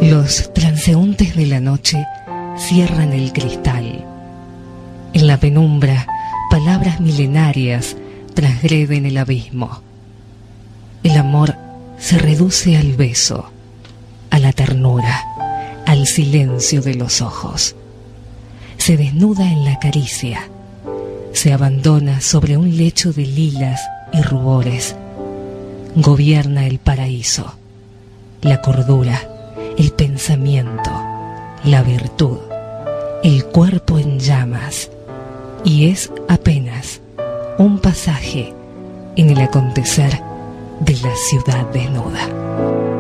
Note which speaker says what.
Speaker 1: Los transeúntes de la noche cierran el cristal. En la penumbra, palabras milenarias transgreden el abismo. El amor se reduce al beso, a la ternura, al silencio de los ojos. Se desnuda en la caricia, se abandona sobre un lecho de lilas y rubores. Gobierna el paraíso, la cordura, el pensamiento, la virtud, el cuerpo en llamas, y es apenas un pasaje en el acontecer de la ciudad desnuda.